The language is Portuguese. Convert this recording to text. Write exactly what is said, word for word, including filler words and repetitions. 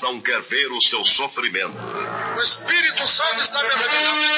não quer ver o seu sofrimento. O Espírito Santo está me revelando